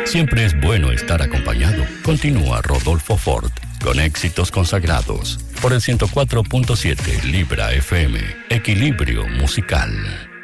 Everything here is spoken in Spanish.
Siempre es bueno estar acompañado. Continúa Rodolfo Ford con éxitos consagrados por el 104.7 Libra FM. Equilibrio musical.